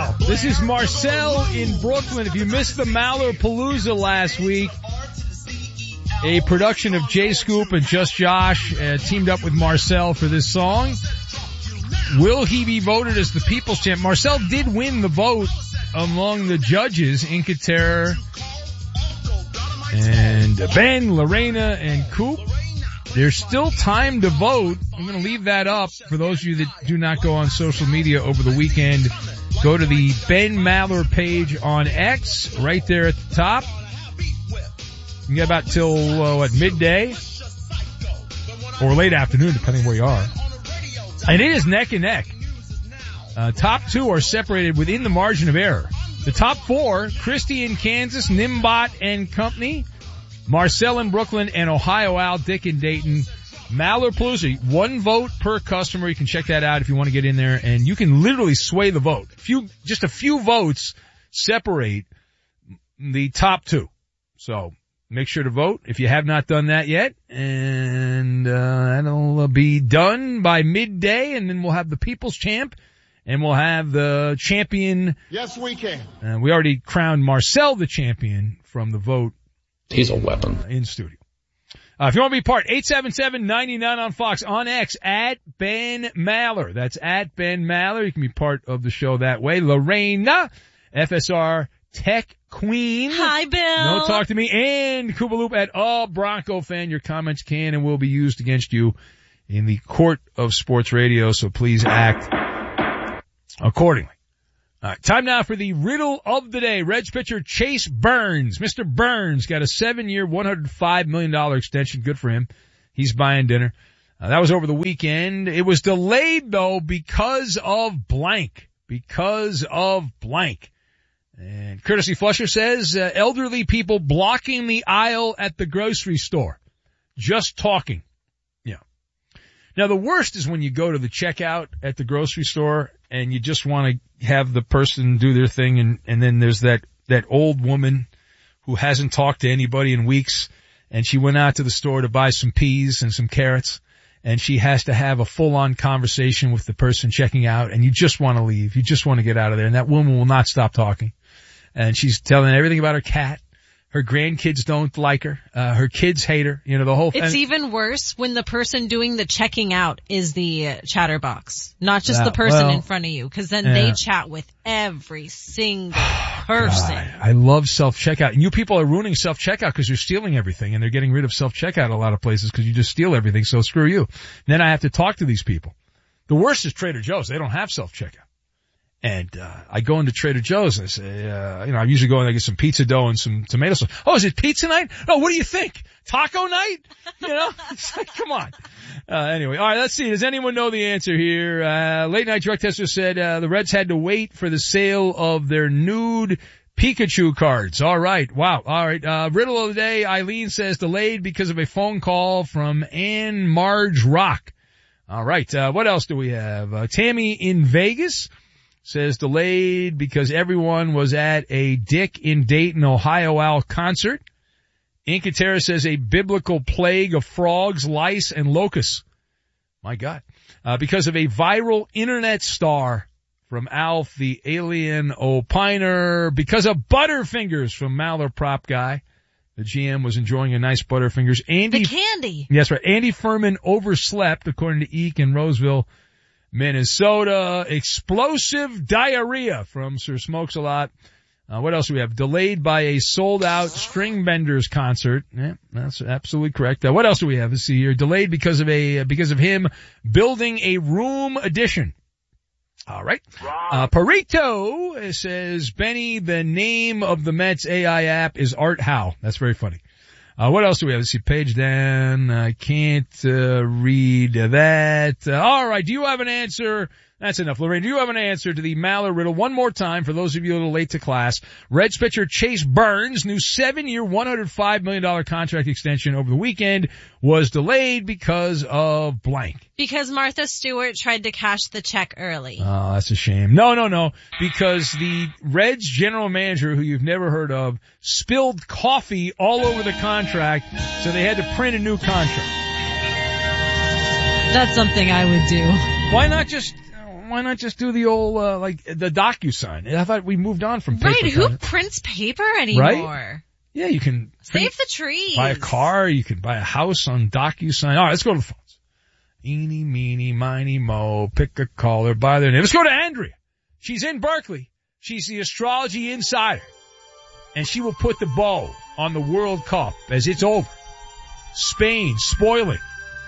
Marcel. This is Marcel in Brooklyn. If you missed the Mallerpalooza last week, a production of J Scoop and Just Josh teamed up with Marcel for this song. Will he be voted as the People's Champ? Marcel did win the vote among the judges, Incaterra and Ben, Lorena, and Coop. There's still time to vote. I'm going to leave that up for those of you that do not go on social media over the weekend. Go to the Ben Maller page on X, right there at the top. You get about till, midday or late afternoon, depending where you are. And it is neck and neck. Top two are separated within the margin of error. The top four, Christie in Kansas, Nimbot and Company, Marcel in Brooklyn, and Ohio Al, Dick in Dayton. Mallerpalooza, 1 vote per customer. You can check that out if you want to get in there, and you can literally sway the vote. Just a few votes separate the top two. So make sure to vote if you have not done that yet, and that'll be done by midday, and then we'll have the People's Champ, and we'll have the champion. Yes, we can. We already crowned Marcel the champion from the vote. He's a weapon. In studio. If you want to be part, 877-99 on Fox, on X, at Ben Maller. That's at Ben Maller. You can be part of the show that way. Lorena, FSR Tech Queen. Hi, Bill. No talk to me. And Koopaloop at A Bronco Fan. Your comments can and will be used against you in the court of sports radio, so please act accordingly. All right, time now for the riddle of the day. Reds pitcher Chase Burns. Mr. Burns got a 7-year, $105 million extension. Good for him. He's buying dinner. That was over the weekend. It was delayed, though, because of blank. Because of blank. And Courtesy Flusher says, elderly people blocking the aisle at the grocery store. Just talking. Yeah. Now, the worst is when you go to the checkout at the grocery store and you just want to have the person do their thing, and then there's that old woman who hasn't talked to anybody in weeks, and she went out to the store to buy some peas and some carrots, and she has to have a full-on conversation with the person checking out, and you just want to leave. You just want to get out of there, and that woman will not stop talking. And she's telling everything about her cat. Her grandkids don't like her. Her kids hate her. You know, the whole thing. It's even worse when the person doing the checking out is the chatterbox, not just the person in front of you, because then they chat with every single person. God, I love self-checkout. And you people are ruining self-checkout because you're stealing everything, and they're getting rid of self-checkout in a lot of places because you just steal everything, so screw you. And then I have to talk to these people. The worst is Trader Joe's. They don't have self-checkout. And, I go into Trader Joe's and I say, I usually go and I get some pizza dough and some tomato sauce. Oh, is it pizza night? Oh, what do you think? Taco night? You know? It's like, come on. Anyway, all right, let's see. Does anyone know the answer here? Late Night Drug Tester said, the Reds had to wait for the sale of their nude Pikachu cards. All right. Wow. All right. Riddle of the day. Eileen says delayed because of a phone call from Ann Marge Rock. All right. What else do we have? Tammy in Vegas says delayed because everyone was at a Dick in Dayton, Ohio Owl concert. Incaterra says a biblical plague of frogs, lice, and locusts. My God. Because of a viral internet star from Alf, the alien opiner. Because of Butterfingers from Maller Prop Guy. The GM was enjoying a nice Butterfingers. The candy. Yes, right. Andy Furman overslept, according to Eek in Roseville, Minnesota. Explosive diarrhea from Sir Smokes-a-Lot. What else do we have? Delayed by a sold-out String Benders concert. Yeah, that's absolutely correct. What else do we have? Let's see here. Delayed because of him building a room addition. All right. Perito says, Benny, the name of the Mets AI app is Art Howe. That's very funny. What else do we have? Let's see, page down. I can't read that. All right, do you have an answer? That's enough. Lorraine, do you have an answer to the Maller riddle? One more time for those of you a little late to class. Reds pitcher Chase Burns' new 7-year, $105 million contract extension over the weekend was delayed because of blank. Because Martha Stewart tried to cash the check early. Oh, that's a shame. No. Because the Reds general manager, who you've never heard of, spilled coffee all over the contract, so they had to print a new contract. That's something I would do. Why not just... why not just do the old, like the DocuSign? I thought we moved on from paper. Right, who prints paper anymore? Right? Yeah, you can save the trees. Buy a car, you can buy a house on DocuSign. All right, let's go to the phones. Eeny, meeny, miny, mo, pick a caller by their name. Let's go to Andrea. She's in Berkeley. She's the astrology insider. And she will put the bow on the World Cup as it's over. Spain spoiling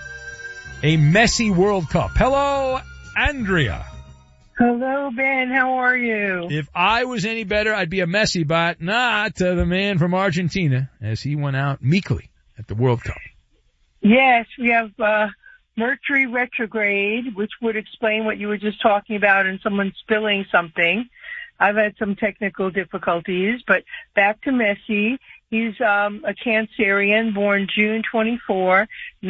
a messy World Cup. Hello, Andrea. Hello, Ben. How are you? If I was any better, I'd be a Messi, but not the man from Argentina as he went out meekly at the World Cup. Yes, we have Mercury retrograde, which would explain what you were just talking about and someone spilling something. I've had some technical difficulties, but back to Messi. He's a Cancerian, born June 24,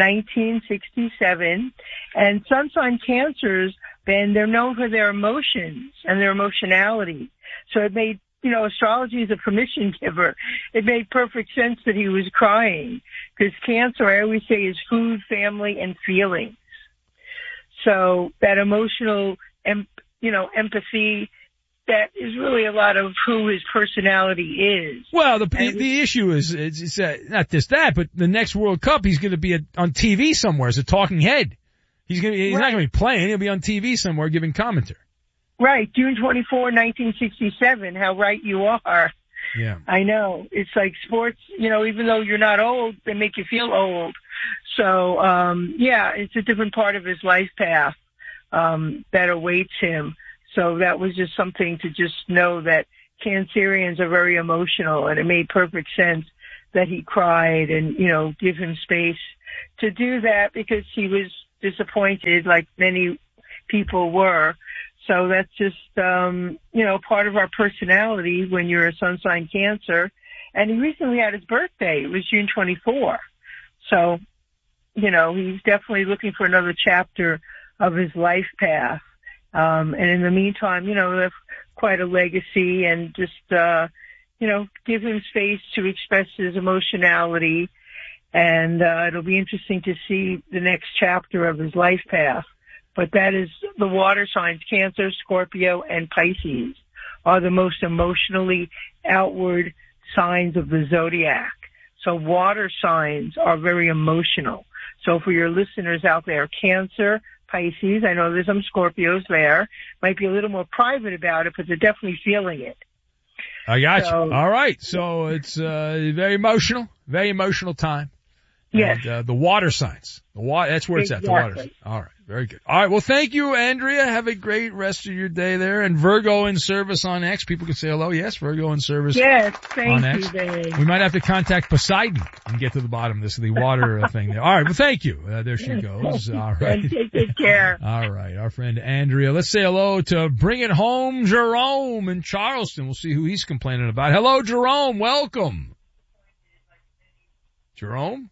1967. And sun sign Cancers, Ben, they're known for their emotions and their emotionality. So it made, astrology is a permission giver. It made perfect sense that he was crying because Cancer, I always say, is food, family, and feelings. So that emotional, empathy, that is really a lot of who his personality is. Well, the issue is, it's not just that, but the next World Cup, he's going to be on TV somewhere as a talking head. He's not going to be playing. He'll be on TV somewhere giving commentary. Right. June 24, 1967. How right you are. Yeah. I know. It's like sports, even though you're not old, they make you feel old. So, it's a different part of his life path, that awaits him. So that was just something to just know that Cancerians are very emotional, and it made perfect sense that he cried and, give him space to do that because he was disappointed like many people were. So that's just, part of our personality when you're a sun sign Cancer. And he recently had his birthday. It was June 24. So, he's definitely looking for another chapter of his life path. And in the meantime, have quite a legacy and just, give him space to express his emotionality. And, it'll be interesting to see the next chapter of his life path. But that is the water signs, Cancer, Scorpio, and Pisces are the most emotionally outward signs of the zodiac. So water signs are very emotional. So for your listeners out there, Cancer, Pisces, I know there's some Scorpios there, might be a little more private about it, but they're definitely feeling it. I got you. All right. So it's very emotional time. Yes. And, the water signs. That's where it's at, the water signs. All right. Very good. All right. Well, thank you, Andrea. Have a great rest of your day there. And Virgo in service on X. People can say hello. Yes, Virgo in service. Yes, thank you, babe. We might have to contact Poseidon and get to the bottom of this, the water thing there. All right. Well, thank you. There she goes. All right. Take care. All right. Our friend Andrea. Let's say hello to Bring It Home Jerome in Charleston. We'll see who he's complaining about. Hello, Jerome. Welcome. Jerome?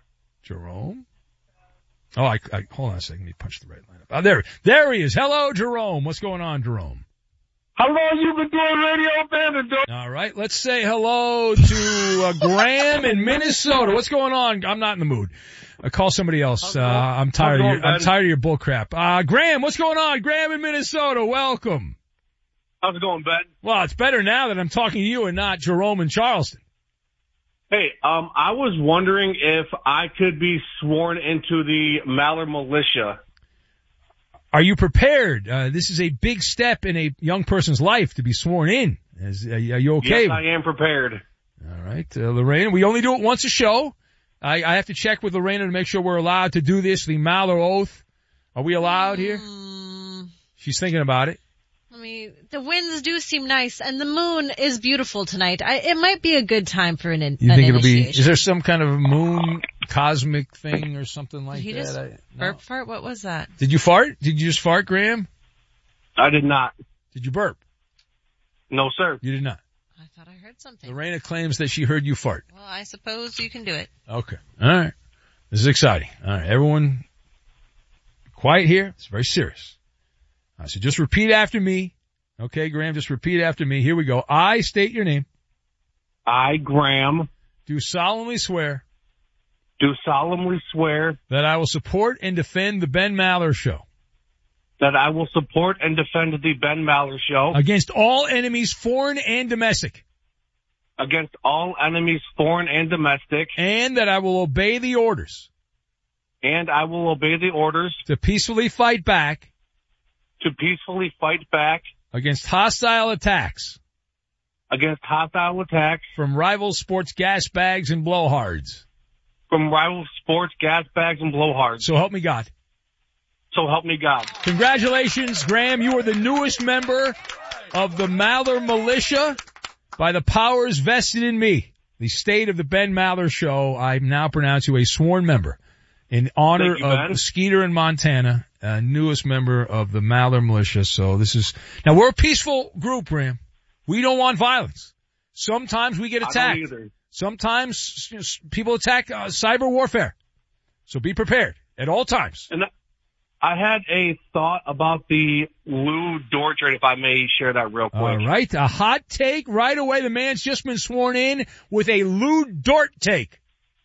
Oh, I hold on a second. Let me punch the right line up. Oh, there he is. Hello, Jerome. What's going on, Jerome? How long you been doing radio, Ben? All right. Let's say hello to Graham in Minnesota. What's going on? I'm not in the mood. Call somebody else. I'm tired of your bull crap. Graham, what's going on? Graham in Minnesota. Welcome. How's it going, Ben? Well, it's better now that I'm talking to you and not Jerome in Charleston. Hey, I was wondering if I could be sworn into the Maller Militia. Are you prepared? This is a big step in a young person's life to be sworn in. Are you okay? Yes, I am prepared. All right, Lorena, we only do it once a show. I have to check with Lorena to make sure we're allowed to do this, the Maller Oath. Are we allowed here? She's thinking about it. The winds do seem nice, and the moon is beautiful tonight. It might be a good time for an initiation. You think it'll be? Is there some kind of moon cosmic thing or something like that? Did he just burp fart? What was that? Did you fart? Did you just fart, Graham? I did not. Did you burp? No, sir. You did not. I thought I heard something. Lorena claims that she heard you fart. Well, I suppose you can do it. Okay. All right. This is exciting. All right, everyone, quiet here. It's very serious. All right, so just repeat after me. Okay, Graham, just repeat after me. Here we go. I state your name. I, Graham, do solemnly swear that I will support and defend the Ben Maller Show. that I will support and defend the Ben Maller Show against all enemies, foreign and domestic. Against all enemies, foreign and domestic. And that I will obey the orders. And I will obey the orders. To peacefully fight back. To peacefully fight back. Against hostile attacks. Against hostile attacks. From rival sports gas bags and blowhards. From rival sports gas bags and blowhards. So help me God. So help me God. Congratulations, Graham. You are the newest member of the Maller Militia. By the powers vested in me, the state of the Ben Maller Show, I now pronounce you a sworn member in honor of Skeeter in Montana, newest member of the Maller Militia. So now we're a peaceful group, Graham. We don't want violence. Sometimes we get attacked. I don't either. Sometimes people attack cyber warfare. So be prepared at all times. And I had a thought about the Lou Dort trade, if I may share that real quick. All right, a hot take right away. The man's just been sworn in with a Lou Dort take.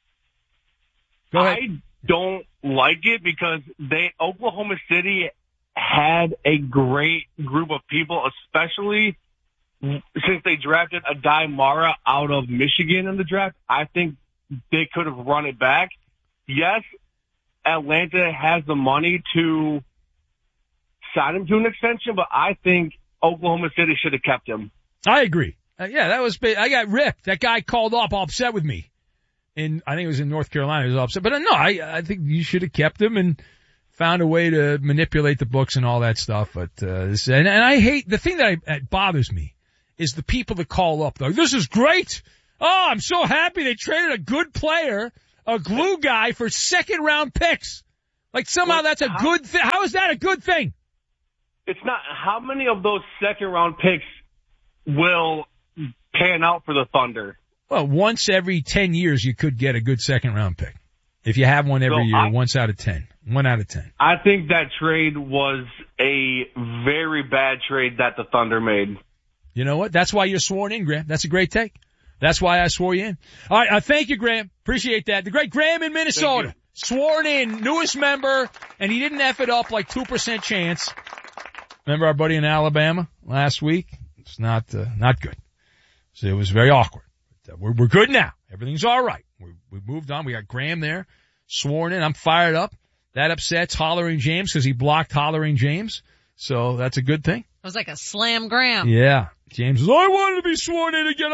Go ahead. I don't like it because Oklahoma City had a great group of people, especially since they drafted Adai Mara out of Michigan in the draft. I think they could have run it back. Yes, Atlanta has the money to sign him to an extension, but I think Oklahoma City should have kept him. I agree. That was big. I got ripped. That guy called up all upset with me. I think it was in North Carolina. He was upset. But no, I think you should have kept him and found a way to manipulate the books and all that stuff. But, and I hate, the thing that bothers me is the people that call up, though. This is great. Oh, I'm so happy they traded a good player, a glue guy, for second round picks. Like somehow that's a good thing. How is that a good thing? It's not. How many of those second round picks will pan out for the Thunder? Well, once every 10 years you could get a good second round pick. If you have one every year, once out of 10. 1 out of 10. I think that trade was a very bad trade that the Thunder made. You know what? That's why you're sworn in, Graham. That's a great take. That's why I swore you in. All right, thank you, Graham. Appreciate that. The great Graham in Minnesota. Sworn in, newest member, and he didn't F it up like 2% chance. Remember our buddy in Alabama last week? It's not good. So it was very awkward. But, we're good now. Everything's all right. We moved on. We got Graham there, sworn in. I'm fired up. That upsets Hollering James because he blocked Hollering James. So that's a good thing. It was like a slam Graham. Yeah. James says, I wanted to be sworn in again.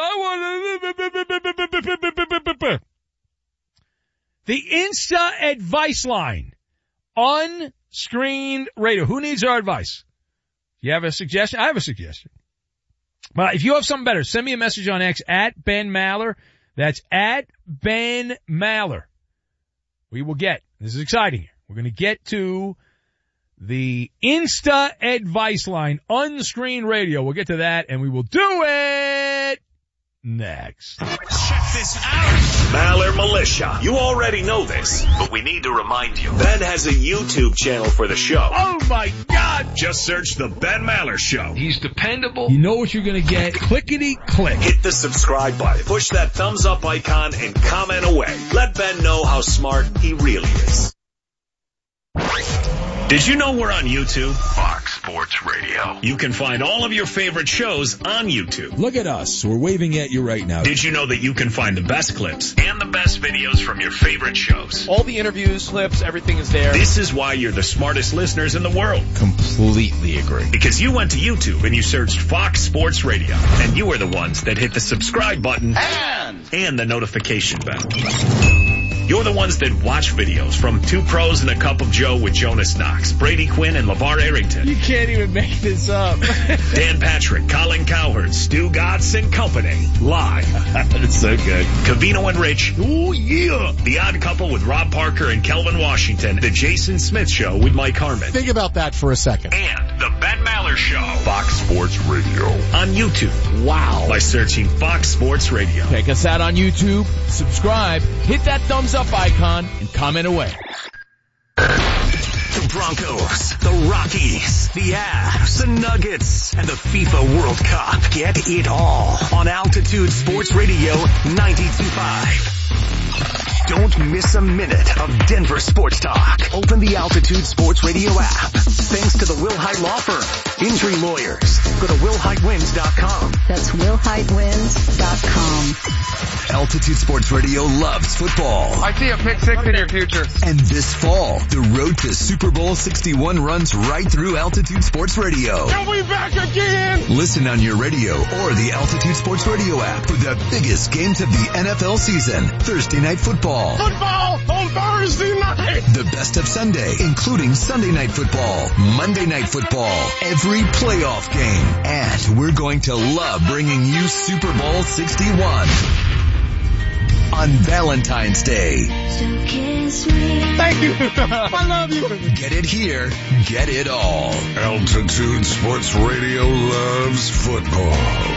The Insta advice line. Unscreened radio. Who needs our advice? You have a suggestion? I have a suggestion. But if you have something better, send me a message on X at Ben Maller. That's at Ben Maller. We will get, this is exciting here, we're going to get to the Insta advice line, unscreened radio. We'll get to that, and we will do it next. Check this out. Maller Militia. You already know this, but we need to remind you. Ben has a YouTube channel for the show. Oh my God! Just search The Ben Maller Show. He's dependable. You know what you're going to get. Clickety click. Hit the subscribe button. Push that thumbs up icon and comment away. Let Ben know how smart he really is. Did you know we're on YouTube? Fox Sports Radio. You can find all of your favorite shows on YouTube. Look at us. We're waving at you right now. Did you know that you can find the best clips and the best videos from your favorite shows? All the interviews, clips, everything is there. This is why you're the smartest listeners in the world. Completely agree. Because you went to YouTube and you searched Fox Sports Radio. And you are the ones that hit the subscribe button and the notification bell. You're the ones that watch videos from Two Pros and a Cup of Joe with Jonas Knox, Brady Quinn, and LeVar Arrington. You can't even make this up. Dan Patrick, Colin Cowherd, Stu Godson and Company. Live. It's so good. Covino and Rich. Oh, yeah. The Odd Couple with Rob Parker and Kelvin Washington. The Jason Smith Show with Mike Harmon. Think about that for a second. And The Ben Maller Show. Fox Sports Radio. On YouTube. Wow. By searching Fox Sports Radio. Check us out on YouTube. Subscribe. Hit that thumbs up icon and comment away. The Broncos, the Rockies, the Avs, the Nuggets, and the FIFA World Cup. Get it all on Altitude Sports Radio 92.5. Don't miss a minute of Denver sports talk. Open the Altitude Sports Radio app. Thanks to the Wilhite Law Firm. Injury lawyers. Go to WilhiteWins.com. That's WilhiteWins.com. Altitude Sports Radio loves football. I see a pick six in your future. And this fall, the road to Super Bowl 61 runs right through Altitude Sports Radio. Are we back again? Listen on your radio or the Altitude Sports Radio app for the biggest games of the NFL season. Thursday Night Football. Football on Thursday night. The best of Sunday, including Sunday Night Football, Monday Night Football, every playoff game. And we're going to love bringing you Super Bowl 61 on Valentine's Day. Thank you. I love you. Get it here. Get it all. Altitude Sports Radio loves football.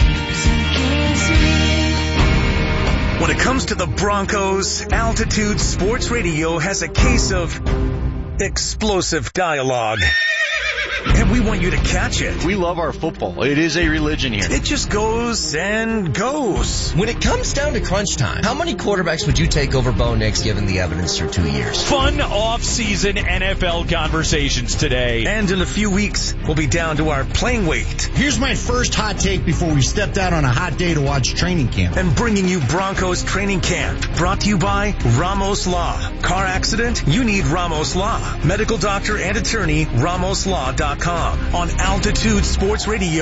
When it comes to the Broncos, Altitude Sports Radio has a case of explosive dialogue. And we want you to catch it. We love our football. It is a religion here. It just goes and goes. When it comes down to crunch time, how many quarterbacks would you take over Bo Nix given the evidence through 2 years? Fun off-season NFL conversations today. And in a few weeks, we'll be down to our playing weight. Here's my first hot take before we stepped out on a hot day to watch training camp. And bringing you Broncos training camp. Brought to you by Ramos Law. Car accident? You need Ramos Law. Medical doctor and attorney, RamosLaw.com. On Altitude Sports Radio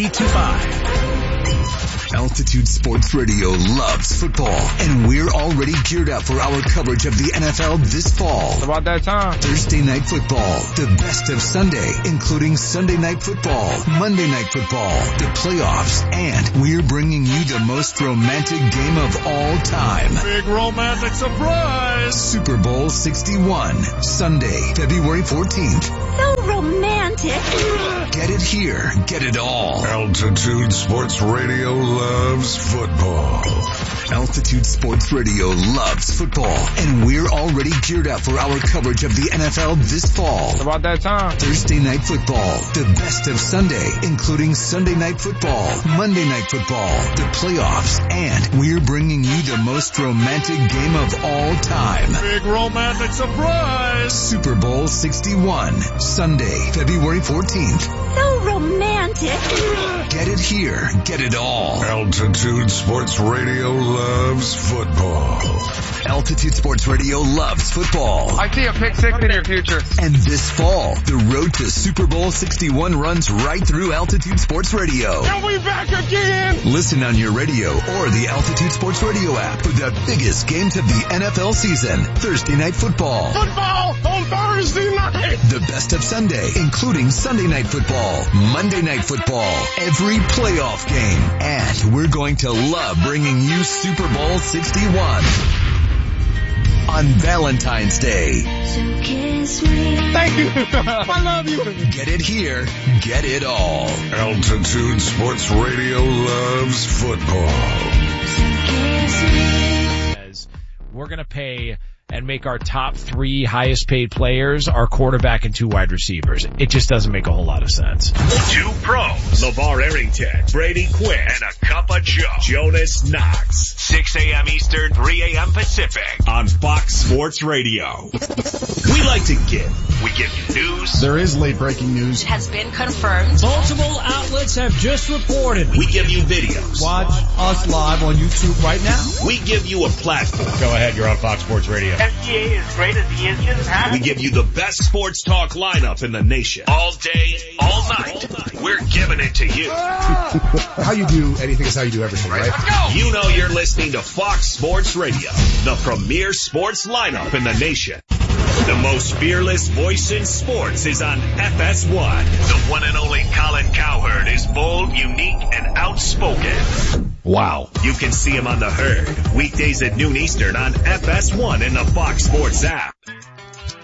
92.5. Altitude Sports Radio loves football, and we're already geared up for our coverage of the NFL this fall. It's about that time. Thursday Night Football, the best of Sunday, including Sunday Night Football, Monday Night Football, the playoffs, and we're bringing you the most romantic game of all time. Big romantic surprise. Super Bowl 61, Sunday, February 14th. So romantic. Get it here. Get it all. Altitude Sports Radio loves football. Altitude Sports Radio loves football, and we're already geared up for our coverage of the NFL this fall. It's about that time. Thursday Night Football, the best of Sunday, including Sunday Night Football, Monday Night Football, the playoffs, and we're bringing you the most romantic game of all time. Big romantic surprise. Super Bowl 61, Sunday, February 14th. So romantic. Get it here. Get it all. Altitude Sports Radio loves football. Altitude Sports Radio loves football. I see a pick six in your future. And this fall, the road to Super Bowl 61 runs right through Altitude Sports Radio. Are we back again? Listen on your radio or the Altitude Sports Radio app for the biggest games of the NFL season. Thursday Night Football. Football on Thursday night. The best of Sunday, including Sunday Night Football, Monday Night Football, every playoff game. And we're going to love bringing you Super Bowl 61 on Valentine's Day. Thank you. I love you. Get it here. Get it all. Altitude Sports Radio loves football. We're going to pay and make our top 3 highest paid players our quarterback and 2 wide receivers. It just doesn't make a whole lot of sense. 2 pros, LeVar Arrington, Brady Quinn, and a cup of Joe, Jonas Knox. 6 a.m. Eastern, 3 a.m. Pacific on Fox Sports Radio. We like to give. We give you news. There is late breaking news. Has been confirmed. Multiple outlets have just reported. We give you videos. Watch us live on YouTube right now. We give you a platform. Go ahead, you're on Fox Sports Radio. FGA is great as the engine. We give you the best sports talk lineup in the nation. All day, all night. We're giving it to you. How you do anything is how you do everything, right? You know you're listening to Fox Sports Radio, the premier sports lineup in the nation. The most fearless voice in sports is on FS1. The one and only Colin Cowherd is bold, unique, and outspoken. Wow. You can see him on The Herd, weekdays at noon Eastern on FS1 and the Fox Sports app.